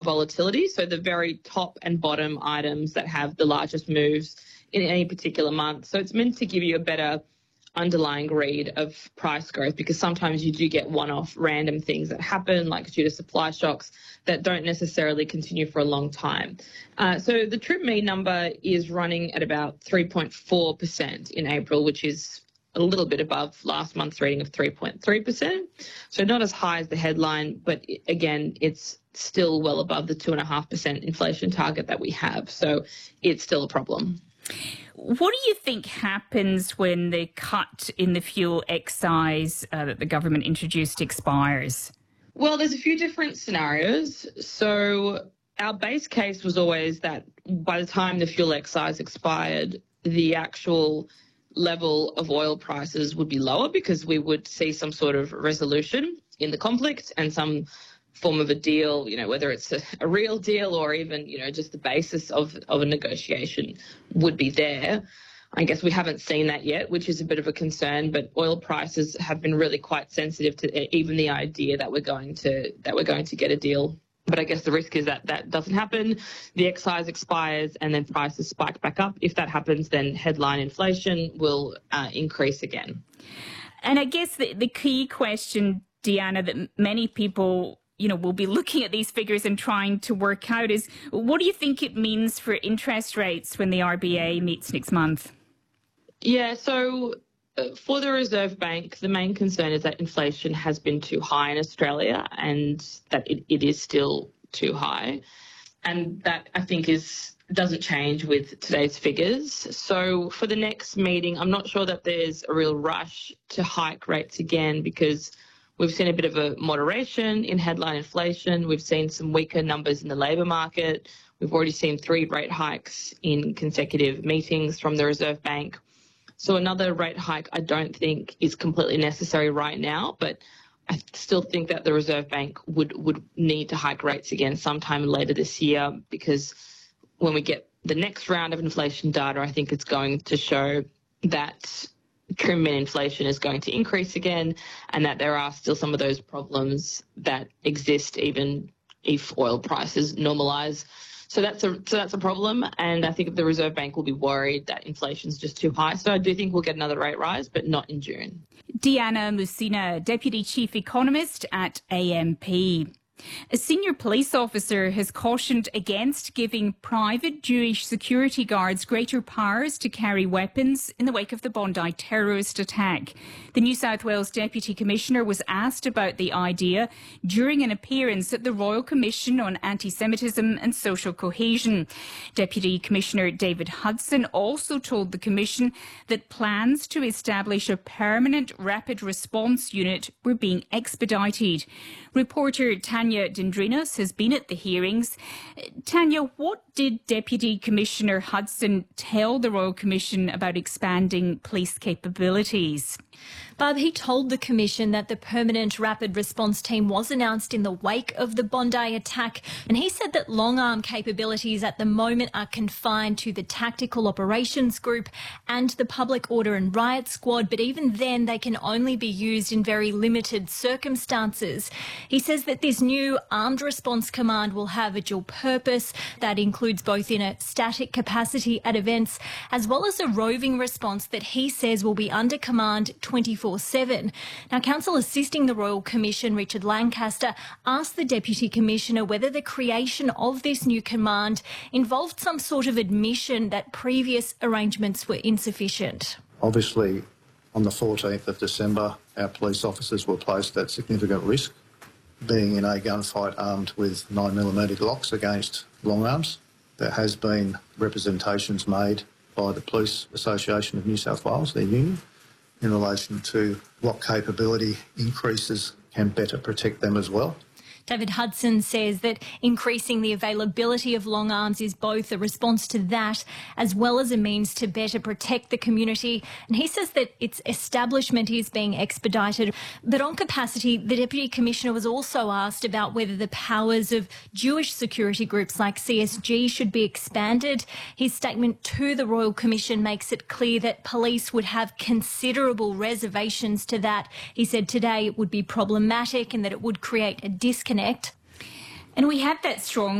volatility. So the very top and bottom items that have the largest moves in any particular month. So it's meant to give you a better underlying read of price growth, because sometimes you do get one-off random things that happen, like due to supply shocks, that don't necessarily continue for a long time. So the Trip Me number is running at about 3.4% in April, which is a little bit above last month's reading of 3.3%. So not as high as the headline, but again, it's still well above the 2.5% inflation target that we have. So it's still a problem. What do you think happens when the cut in the fuel excise that the government introduced expires? Well, there's a few different scenarios. So our base case was always that by the time the fuel excise expired, the actual level of oil prices would be lower, because we would see some sort of resolution in the conflict and some form of a deal, whether it's a real deal or even, just the basis of a negotiation would be there. I guess we haven't seen that yet, which is a bit of a concern, but oil prices have been really quite sensitive to even the idea that we're going to get a deal. But I guess the risk is that that doesn't happen. The excise expires and then prices spike back up. If that happens, then headline inflation will increase again. And I guess the key question, Deanna, that many people we'll be looking at these figures and trying to work out is, what do you think it means for interest rates when the RBA meets next month? Yeah, so for the Reserve Bank, the main concern is that inflation has been too high in Australia and that it is still too high. And that, I think, doesn't change with today's figures. So for the next meeting, I'm not sure that there's a real rush to hike rates again, because we've seen a bit of a moderation in headline inflation. We've seen some weaker numbers in the labour market. We've already seen 3 rate hikes in consecutive meetings from the Reserve Bank. So another rate hike I don't think is completely necessary right now, but I still think that the Reserve Bank would need to hike rates again sometime later this year, because when we get the next round of inflation data, I think it's going to show that trim in inflation is going to increase again, and that there are still some of those problems that exist even if oil prices normalise. So that's a problem, and I think the Reserve Bank will be worried that inflation's just too high. So I do think we'll get another rate rise, but not in June. Deanna Musina, Deputy Chief Economist at AMP. A senior police officer has cautioned against giving private Jewish security guards greater powers to carry weapons in the wake of the Bondi terrorist attack. The New South Wales Deputy Commissioner was asked about the idea during an appearance at the Royal Commission on Anti-Semitism and Social Cohesion. Deputy Commissioner David Hudson also told the Commission that plans to establish a permanent rapid response unit were being expedited. Reporter Tanya Dendrinos has been at the hearings. Tanya, what did Deputy Commissioner Hudson tell the Royal Commission about expanding police capabilities? Barb, he told the Commission that the Permanent Rapid Response Team was announced in the wake of the Bondi attack, and he said that long-arm capabilities at the moment are confined to the Tactical Operations Group and the Public Order and Riot Squad, but even then they can only be used in very limited circumstances. He says that this new Armed Response Command will have a dual purpose that includes both in a static capacity at events as well as a roving response that he says will be under command 24/7. Now, counsel assisting the Royal Commission, Richard Lancaster, asked the Deputy Commissioner whether the creation of this new command involved some sort of admission that previous arrangements were insufficient. Obviously, on the 14th of December, our police officers were placed at significant risk, being in a gunfight armed with 9mm Glocks against long arms. There has been representations made by the Police Association of New South Wales, their union, in relation to what capability increases can better protect them as well. David Hudson says that increasing the availability of long arms is both a response to that as well as a means to better protect the community. And he says that its establishment is being expedited. But on capacity, the Deputy Commissioner was also asked about whether the powers of Jewish security groups like CSG should be expanded. His statement to the Royal Commission makes it clear that police would have considerable reservations to that. He said today it would be problematic and that it would create a disconnect. And we had that strong